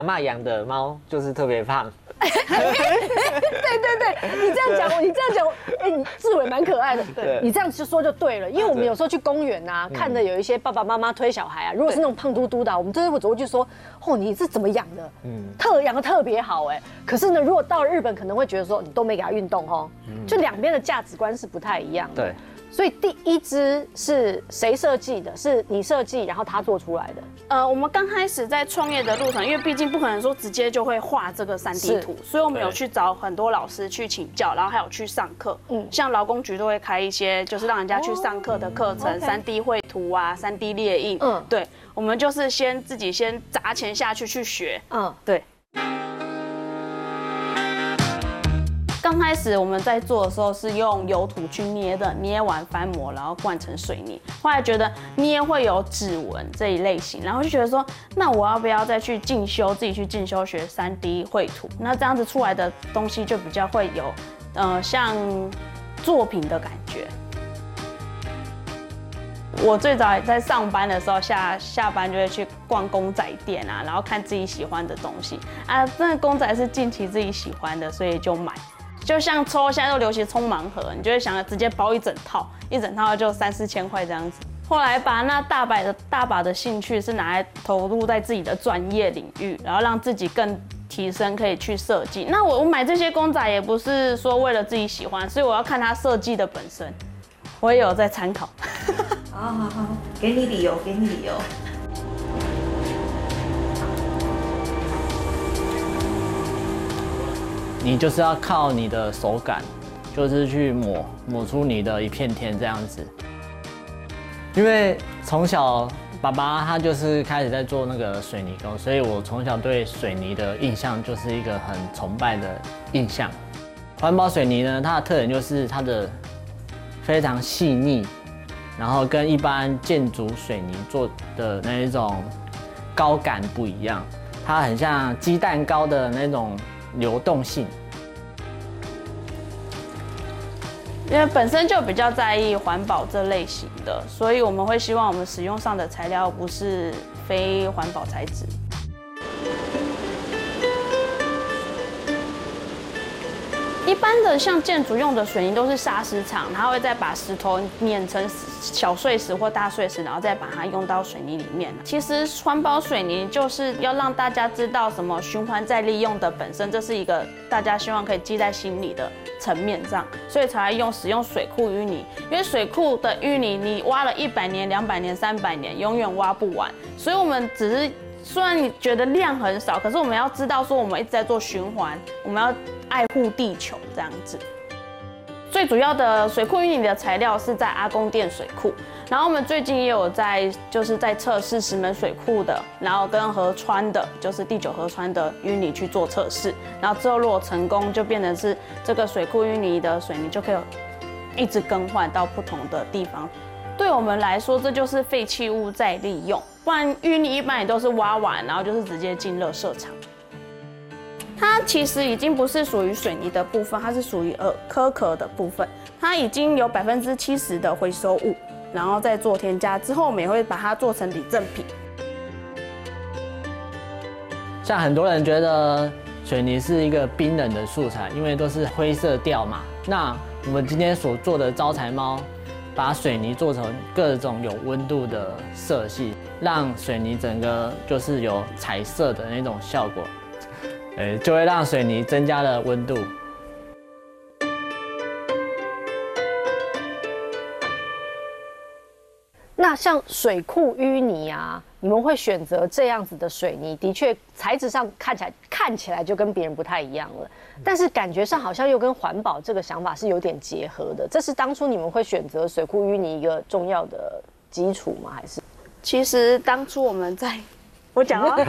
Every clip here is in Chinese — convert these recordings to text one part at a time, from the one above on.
阿嬷养的猫就是特别胖。 对，你这样讲，你志伟蛮可爱的。对，你这样说就对了，因为我们有时候去公园啊，看的有一些爸爸妈妈推小孩啊，如果是那种胖嘟嘟的，我们真的会走过去说，哦，你是怎么养的？养的特别好哎。可是呢，如果到了日本，可能会觉得说，你都没给他运动哦，就两边的价值观是不太一样的。对。所以第一支是谁设计的？是你设计，然后他做出来的。 我们刚开始在创业的路上，因为毕竟不可能说直接就会画这个3D 图，所以我们有去找很多老师去请教，然后还有去上课。像劳工局都会开一些就是让人家去上课的课程，3D 绘图啊，3D 列印。对，我们就是自己先砸钱下去学。对。刚开始我们在做的时候是用油土去捏的，捏完翻模，然后灌成水泥。后来觉得捏会有指纹这一类型，然后就觉得说，那我要不要再去自己去进修学3D 绘图？那这样子出来的东西就比较会有，像作品的感觉。我最早在上班的时候，下班就会去逛公仔店啊，然后看自己喜欢的东西啊。那公仔是近期自己喜欢的，所以就买。就像现在都流行充盲盒，你就会想着直接包一整套就3-4千块这样子。后来把那大把的兴趣是拿来投入在自己的专业领域，然后让自己更提升，可以去设计。那我买这些公仔也不是说为了自己喜欢，所以我要看它设计的本身，我也有在参考。 好，给你理由。 你就是要靠你的手感，就是去抹出你的一片天这样子。因为从小爸爸他就是开始在做那个水泥工，所以我从小对水泥的印象就是一个很崇拜的印象。环保水泥呢，它的特点就是它的非常细腻，然后跟一般建筑水泥做的那一种高感不一样，它很像鸡蛋糕的那种流动性。 因为本身就比较在意环保这类型的，所以我们会希望我们使用上的材料不是非环保材质。一般的像建筑用的水泥都是砂石场，它会再把石头碾成小碎石或大碎石，然后再把它用到水泥里面。其实环保水泥就是要让大家知道什么循环再利用的本身，这是一个大家希望可以记在心里的层面上，所以才会使用水库淤泥。因为水库的淤泥你挖了100年、200年、300年，永远挖不完，所以我们只是。虽然你觉得量很少，可是我们要知道说我们一直在做循环，我们要爱护地球这样子。最主要的水库淤泥的材料是在阿公店水库，然后我们最近也有在测试石门水库的，然后跟河川的，就是第9河川的淤泥去做测试，然后之后如果成功，就变成是这个水库淤泥的水泥就可以一直更换到不同的地方。对我们来说，这就是废弃物再利用，不然淤泥一般也都是挖完，然后就是直接进垃圾场。它其实已经不是属于水泥的部分，它是属于壳的部分，它已经有70%的回收物，然后再做添加之后，我们也会把它做成礼赠品。 像很多人觉得水泥是一个冰冷的素材，因为都是灰色调嘛。那我们今天所做的招财猫。把水泥做成各种有温度的色系，让水泥整个就是有彩色的那种效果，就会让水泥增加了温度。 那像水库淤泥啊，你们会选择这样子的水泥，的确材质上看起来就跟别人不太一样了，但是感觉上好像又跟环保这个想法是有点结合的。这是当初你们会选择水库淤泥一个重要的基础吗？还是？ 其实当初我们在。我讲哦，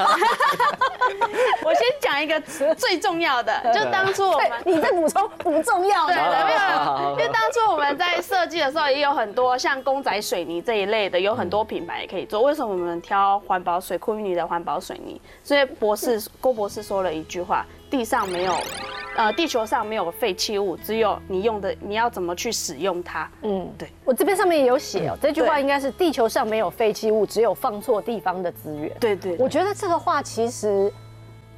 我先讲一个最重要的，就当初我们你在补充不重要的， 对，没有，因为当初我们在设计的时候也有很多像公仔水泥这一类的，有很多品牌也可以做。为什么我们挑环保水库淤泥的环保水泥？所以郭博士说了一句话：地球上没有废弃物，只有你要怎么去使用它。对， 我这边上面也有写哦，这句话应该是地球上没有废弃物，只有放错地方的资源。 对， 我觉得这个话其实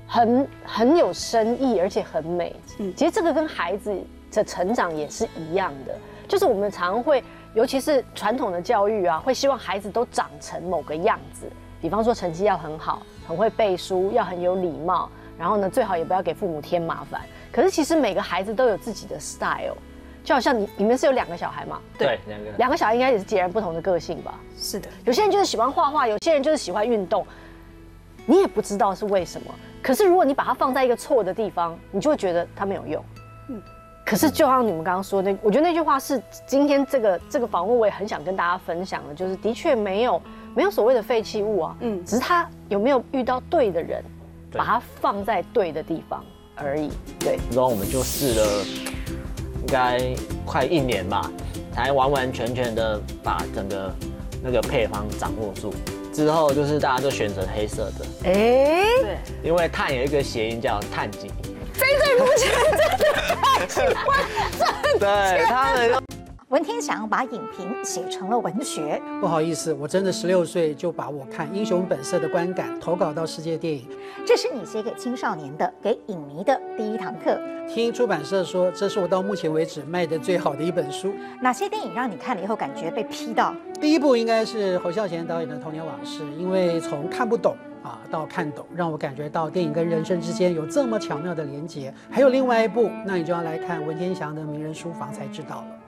很有深意，而且很美。其实这个跟孩子的成长也是一样的，就是我们常常会，尤其是传统的教育啊，会希望孩子都长成某个样子，比方说成绩要很好，很会背书，要很有礼貌，然后呢，最好也不要给父母添麻烦。可是其实每个孩子都有自己的 style， 就好像你们是有2个小孩嘛？ 对，2 个小孩应该也是截然不同的个性吧？ 是的， 有些人就是喜欢画画，有些人就是喜欢运动，你也不知道是为什么。可是如果你把它放在一个错的地方，你就会觉得它没有用。可是就像你们刚刚说的，我觉得那句话是今天这个访问我也很想跟大家分享的，就是的确没有所谓的废弃物啊，只是他有没有遇到对的人，把它放在对的地方而已。对， 然后我们就试了，应该快1年吧，才完完全全的把整个那个配方掌握住。之后就是大家都选择黑色的， 对， 因为碳有一个谐音叫碳基， 非对不起，真的太喜欢赚钱。 对他们。 文天祥把影评写成了文学。 不好意思，我真的16岁就把我看《英雄本色》的观感投稿到世界电影。 这是你写给青少年的，给影迷的第1堂课。 听出版社说，这是我到目前为止卖的最好的一本书。 哪些电影让你看了以后感觉被批到？ 第一部应该是侯孝贤导演的《童年往事》，因为从看不懂到看懂，让我感觉到电影跟人生之间有这么巧妙的连结。还有另外一部，那你就要来看文天祥的《名人书房》才知道了。